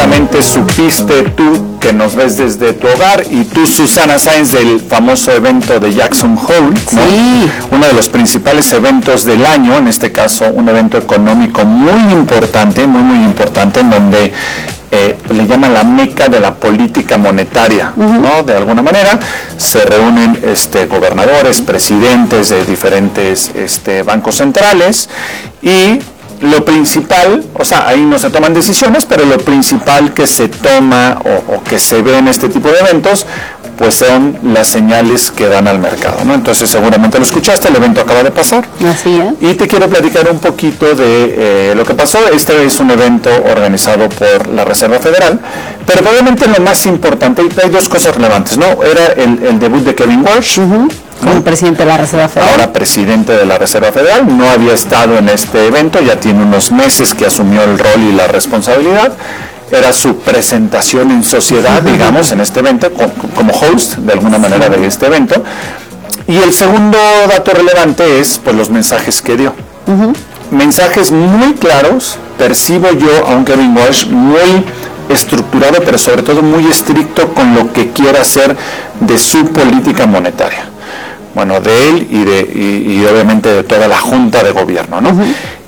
seguramente supiste tú que nos ves desde tu hogar y tú, Susana Sáenz, del famoso evento de Jackson Hole, ¿no? Sí. Uno de los principales eventos del año, en este caso un evento económico muy importante, muy importante, en donde le llaman la meca de la política monetaria, ¿no? De alguna manera se reúnen gobernadores, presidentes de diferentes bancos centrales y lo principal, o sea, ahí no se toman decisiones, pero lo principal que se toma o que se ve en este tipo de eventos, pues son las señales que dan al mercado, ¿no? Entonces seguramente lo escuchaste, el evento acaba de pasar. Así es. Y te quiero platicar un poquito de lo que pasó. Este es un evento organizado por la Reserva Federal, pero probablemente lo más importante, hay dos cosas relevantes, ¿no? Era el debut de Kevin Warsh, como presidente de la Reserva Federal. Ahora presidente de la Reserva Federal, no había estado en este evento, ya tiene unos meses que asumió el rol y la responsabilidad. Era su presentación en sociedad, digamos, en este evento, como host, de alguna manera, de este evento. Y el segundo dato relevante es, pues, los mensajes que dio. Mensajes muy claros, percibo yo a un Kevin Warsh muy estructurado, pero sobre todo muy estricto con lo que quiere hacer de su política monetaria. Bueno, de él y obviamente de toda la junta de gobierno, ¿no?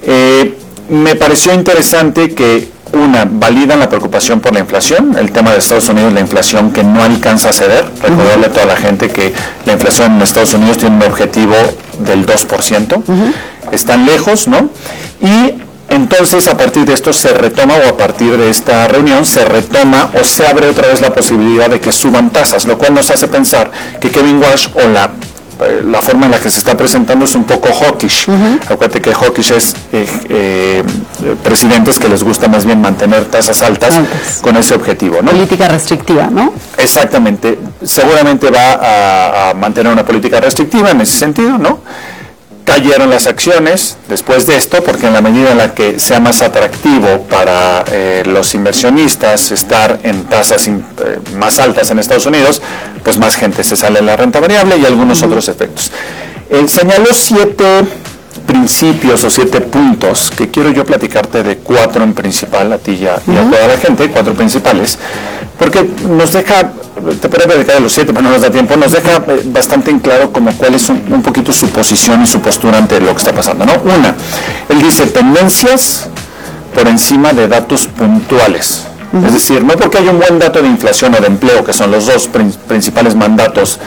Me pareció interesante que validan la preocupación por la inflación, el tema de Estados Unidos, la inflación que no alcanza a ceder. Recordarle a toda la gente que la inflación en Estados Unidos tiene un objetivo del 2%, están lejos, ¿no? Y entonces a partir de esto se retoma, o a partir de esta reunión se retoma o se abre otra vez la posibilidad de que suban tasas, lo cual nos hace pensar que Kevin Warsh o la forma en la que se está presentando es un poco hawkish. Acuérdate que hawkish es presidentes que les gusta más bien mantener tasas altas con ese objetivo, ¿no? Política restrictiva, ¿no? Exactamente. Seguramente va a mantener una política restrictiva en ese sentido, ¿no? Cayeron las acciones después de esto, porque en la medida en la que sea más atractivo para los inversionistas estar en tasas más altas en Estados Unidos, pues más gente se sale en la renta variable y algunos otros efectos. Señaló 7 principios o 7 puntos que quiero yo platicarte de 4 en principal, a ti y a toda la gente, 4 principales, porque nos deja, te puedo platicar de los 7, pero no nos da tiempo, nos deja bastante en claro como cuál es un poquito su posición y su postura ante lo que está pasando, ¿no? Él dice tendencias por encima de datos puntuales. Es decir, no porque haya un buen dato de inflación o de empleo, que son los dos principales mandatos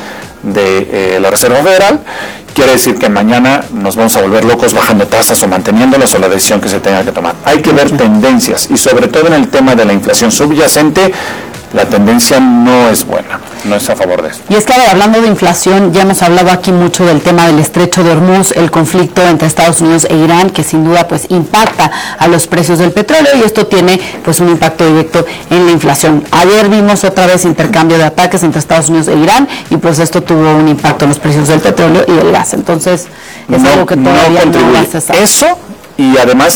de la Reserva Federal, quiere decir que mañana nos vamos a volver locos bajando tasas o manteniéndolas, o la decisión que se tenga que tomar. Hay que ver tendencias, y sobre todo en el tema de la inflación subyacente, la tendencia no es buena, no es a favor de esto. Y es que hablando de inflación, ya hemos hablado aquí mucho del tema del estrecho de Hormuz, el conflicto entre Estados Unidos e Irán, que sin duda pues impacta a los precios del petróleo, y esto tiene pues un impacto directo en la inflación. Ayer vimos otra vez intercambio de ataques entre Estados Unidos e Irán, y pues esto tuvo un impacto en los precios del petróleo y del gas. Entonces es algo que todavía no va a cesar. Eso, y además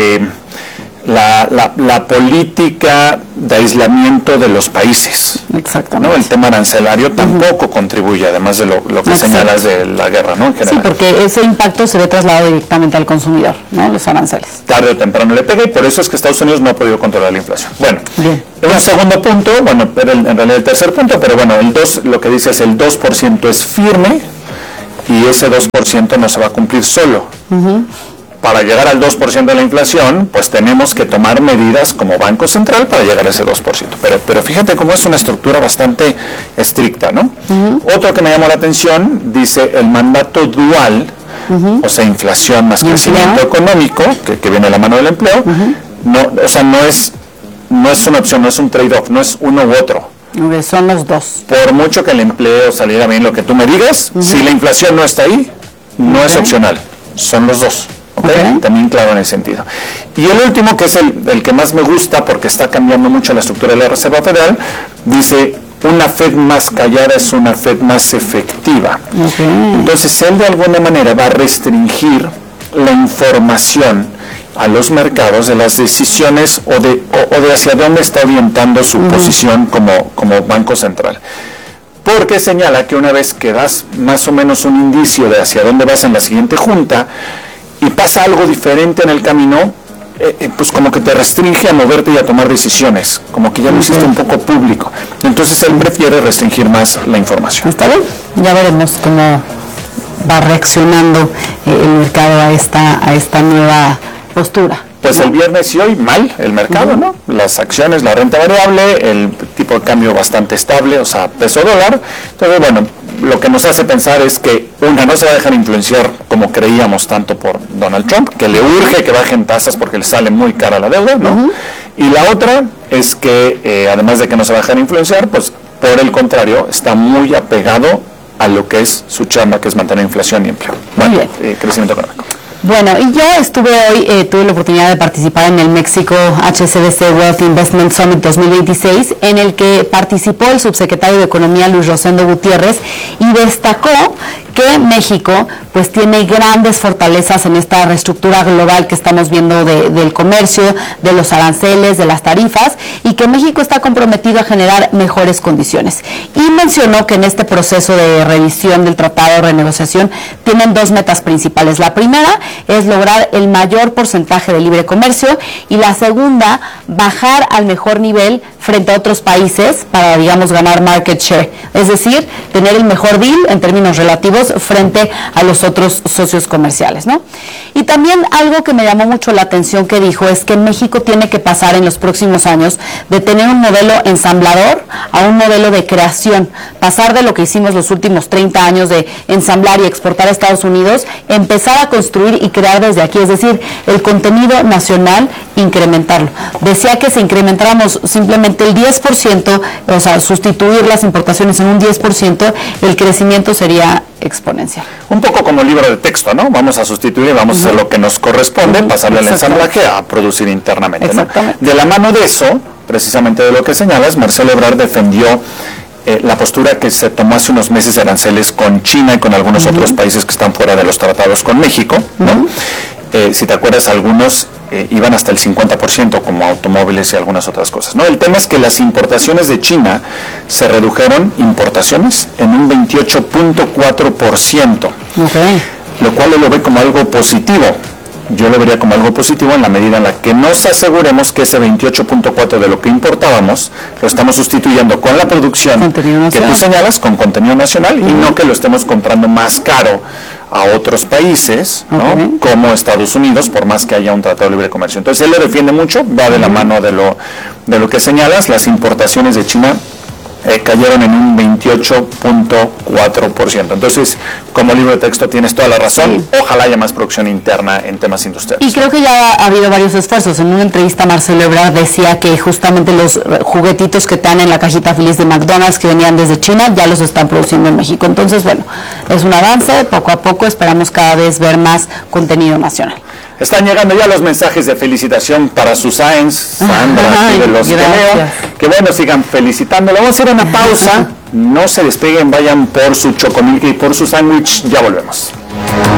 la política de aislamiento de los países. Exactamente. ¿No? El tema arancelario tampoco contribuye, además de lo que señalas de la guerra, ¿no? En general. Sí, porque ese impacto se ve trasladado directamente al consumidor, ¿no? Los aranceles. Tarde o temprano le pega, y por eso es que Estados Unidos no ha podido controlar la inflación. Bueno, un segundo punto, bueno, era en realidad el tercer punto, pero bueno, lo que dice es el 2% es firme, y ese 2% no se va a cumplir solo. Para llegar al 2% de la inflación, pues tenemos que tomar medidas como Banco Central para llegar a ese 2%. Pero fíjate cómo es una estructura bastante estricta, ¿no? Otro que me llamó la atención, dice el mandato dual, o sea, inflación más crecimiento económico, que viene de la mano del empleo, no, o sea, no es una opción, no es un trade-off, no es uno u otro. Son los dos. Por mucho que el empleo saliera bien, lo que tú me digas, si la inflación no está ahí, no es opcional, son los dos. También claro en ese sentido. Y el último, que es el que más me gusta porque está cambiando mucho la estructura de la Reserva Federal, dice una Fed más callada es una Fed más efectiva. Entonces él de alguna manera va a restringir la información a los mercados de las decisiones o de hacia dónde está orientando su posición como Banco Central. Porque señala que una vez que das más o menos un indicio de hacia dónde vas en la siguiente junta, y pasa algo diferente en el camino, pues como que te restringe a moverte y a tomar decisiones, como que ya lo hiciste un poco público. Entonces él prefiere restringir más la información. Está bien, ya veremos cómo va reaccionando el mercado a esta nueva postura. Pues el viernes y hoy mal el mercado, ¿no? Las acciones, la renta variable, el tipo de cambio bastante estable, o sea, peso dólar. Entonces, bueno, lo que nos hace pensar es que una, no se va a dejar influenciar como creíamos tanto por Donald Trump, que le urge que bajen tasas porque le sale muy cara la deuda, ¿no? Y la otra es que, además de que no se va a dejar influenciar, pues por el contrario, está muy apegado a lo que es su chamba, que es mantener inflación y empleo. Bueno, crecimiento económico. Bueno, y yo estuve hoy, tuve la oportunidad de participar en el México HSBC Wealth Investment Summit 2026, en el que participó el subsecretario de Economía Luis Rosendo Gutiérrez y destacó que México pues tiene grandes fortalezas en esta reestructura global que estamos viendo del comercio, de los aranceles, de las tarifas, y que México está comprometido a generar mejores condiciones. Y mencionó que en este proceso de revisión del tratado de renegociación tienen dos metas principales. La primera es lograr el mayor porcentaje de libre comercio y la segunda, bajar al mejor nivel frente a otros países para, digamos, ganar market share. Es decir, tener el mejor deal en términos relativos frente a los otros socios comerciales, ¿no? Y también algo que me llamó mucho la atención que dijo es que México tiene que pasar en los próximos años de tener un modelo ensamblador a un modelo de creación, pasar de lo que hicimos los últimos 30 años de ensamblar y exportar a Estados Unidos, empezar a construir y crear desde aquí, es decir, el contenido nacional, incrementarlo. Decía que si incrementáramos simplemente el 10%, o sea, sustituir las importaciones en un 10%, el crecimiento sería exponencial. Un poco como libro de texto, ¿no? Vamos a sustituir, vamos a hacer lo que nos corresponde, pasarle el ensamblaje a producir internamente, ¿no? De la mano de eso, precisamente de lo que señalas, Marcelo Ebrard defendió la postura que se tomó hace unos meses de aranceles con China y con algunos otros países que están fuera de los tratados con México, ¿no? Si te acuerdas, algunos iban hasta el 50%, como automóviles y algunas otras cosas, ¿no? El tema es que las importaciones de China se redujeron, importaciones, en un 28.4%, lo cual él lo ve como algo positivo. Yo lo vería como algo positivo en la medida en la que nos aseguremos que ese 28.4 de lo que importábamos lo estamos sustituyendo con la producción que tú señalas, con contenido nacional, y no que lo estemos comprando más caro a otros países, ¿no? Como Estados Unidos, por más que haya un tratado de libre comercio. Entonces él lo defiende mucho, va de la mano de lo que señalas. Las importaciones de China cayeron en un 28.4%. Entonces, como libro de texto tienes toda la razón. Ojalá haya más producción interna en temas industriales. Y creo que ya ha habido varios esfuerzos. En una entrevista Marcelo Ebrard decía que justamente los juguetitos que están en la cajita feliz de McDonald's que venían desde China ya los están produciendo en México. Entonces, bueno, es un avance, poco a poco esperamos cada vez ver más contenido nacional. Están llegando ya los mensajes de felicitación para Susaens, Sandra, de los que veo. Que bueno, sigan felicitándolo. Vamos a hacer una pausa. No se despeguen, vayan por su chocomilk y por su sándwich. Ya volvemos.